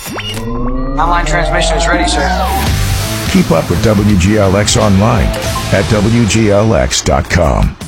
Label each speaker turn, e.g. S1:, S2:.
S1: Online transmission is ready, sir.
S2: Keep up with WGLX online at WGLX.com.